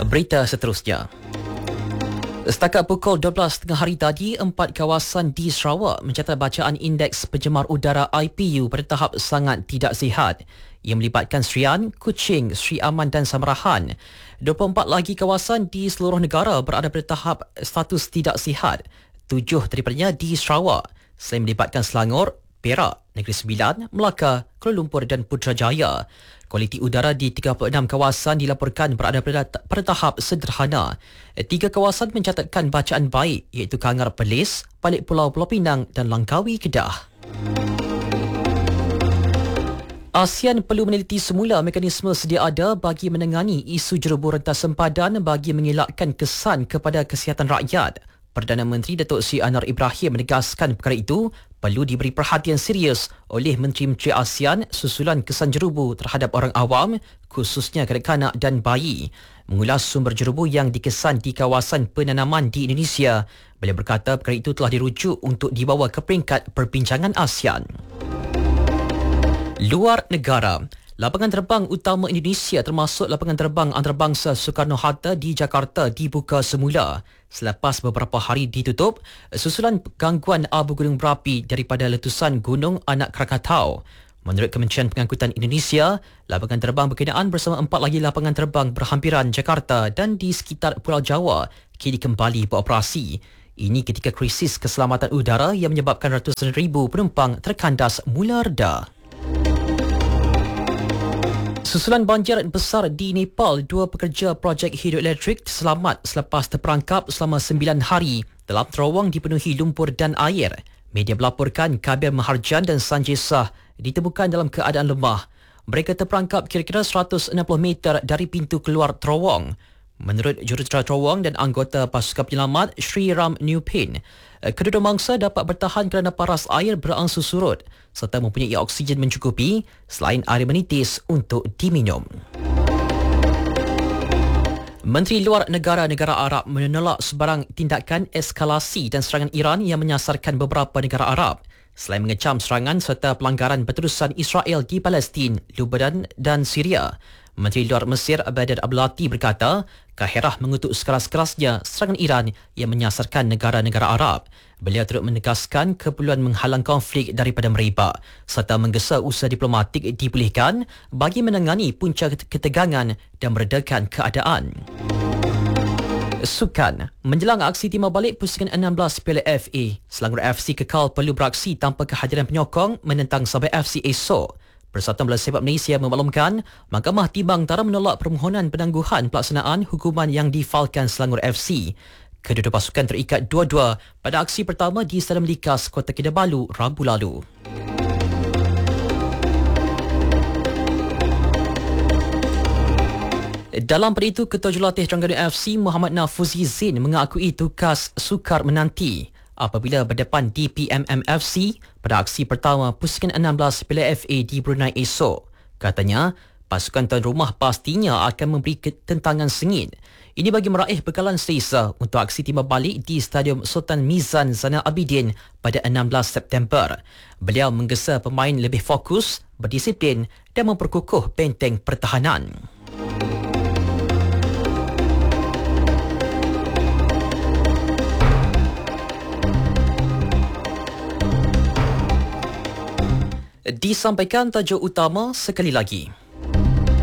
Berita seterusnya. Setakat pukul 12.30 hari tadi, 4 kawasan di Sarawak mencatat bacaan indeks pencemar udara IPU pada tahap sangat tidak sihat. Ia melibatkan Serian, Kuching, Sri Aman dan Samarahan. 24 lagi kawasan di seluruh negara berada pada tahap status tidak sihat. 7 daripadanya di Sarawak, selain melibatkan Selangor, Perak, Negeri Sembilan, Melaka, Kuala Lumpur dan Putrajaya. Kualiti udara di 36 kawasan dilaporkan berada pada tahap sederhana. 3 kawasan mencatatkan bacaan baik iaitu Kangar Perlis, Balik Pulau Pulau Pinang dan Langkawi Kedah. ASEAN perlu meneliti semula mekanisme sedia ada bagi menangani isu jerubu rentas sempadan bagi mengelakkan kesan kepada kesihatan rakyat. Perdana Menteri Datuk Seri Anwar Ibrahim menegaskan perkara itu perlu diberi perhatian serius oleh Menteri-Menteri ASEAN susulan kesan jerubu terhadap orang awam, khususnya kanak-kanak dan bayi. Mengulas sumber jerubu yang dikesan di kawasan penanaman di Indonesia, beliau berkata perkara itu telah dirujuk untuk dibawa ke peringkat perbincangan ASEAN. Luar negara. Lapangan terbang utama Indonesia termasuk lapangan terbang antarabangsa Soekarno-Hatta di Jakarta dibuka semula selepas beberapa hari ditutup susulan gangguan abu gunung berapi daripada letusan Gunung Anak Krakatau. Menurut Kementerian Pengangkutan Indonesia, lapangan terbang berkenaan bersama 4 lagi lapangan terbang berhampiran Jakarta dan di sekitar Pulau Jawa kini kembali beroperasi. Ini ketika krisis keselamatan udara yang menyebabkan ratusan ribu penumpang terkandas mula reda. Susulan banjir besar di Nepal, 2 pekerja projek hidroelektrik selamat selepas terperangkap selama 9 hari dalam terowong dipenuhi lumpur dan air. Media melaporkan Kabir Maharjan dan Sanjay Shah ditemukan dalam keadaan lemah. Mereka terperangkap kira-kira 160 meter dari pintu keluar terowong. Menurut jurutera terowong dan anggota pasukan penyelamat Sri Ram Newpin, kedua-dua mangsa dapat bertahan kerana paras air berangsur surut serta mempunyai oksigen mencukupi selain air menitis untuk diminum. Menteri Luar Negara Arab menolak sebarang tindakan eskalasi dan serangan Iran yang menyasarkan beberapa negara Arab. Selain mengecam serangan serta pelanggaran berterusan Israel di Palestin, Lebanon dan Syria, Menteri Luar Mesir Abadan Abdulati berkata, Kaherah mengutuk sekeras-kerasnya serangan Iran yang menyasarkan negara-negara Arab. Beliau turut menegaskan keperluan menghalang konflik daripada merebak serta menggesa usaha diplomatik dipulihkan bagi menangani punca ketegangan dan meredakan keadaan. Sukan. Menjelang aksi timah balik pusingan 16 Piala FA, Selangor FC kekal perlu beraksi tanpa kehadiran penyokong menentang Sabah FC esok. Persatuan Bola Sepak Malaysia memaklumkan Mahkamah Timbang Tara menolak permohonan penangguhan pelaksanaan hukuman yang difalkan Selangor FC. Kedua-dua pasukan terikat 2-2 pada aksi pertama di Stadium Likas, Kota Kinabalu, Rabu lalu. Dalam pada itu, Ketua Jurulatih Terengganu FC Muhammad Nafuzi Zain mengakui tugas sukar menanti apabila berdepan DPMM FC pada aksi pertama pusingan 16 Piala FA di Brunei esok. Katanya, pasukan tuan rumah pastinya akan memberi tentangan sengit. Ini bagi meraih bekalan selesa untuk aksi timah balik di Stadium Sultan Mizan Zainal Abidin pada 16 September. Beliau menggesa pemain lebih fokus, berdisiplin dan memperkukuh benteng pertahanan. Disampaikan tajuk utama sekali lagi.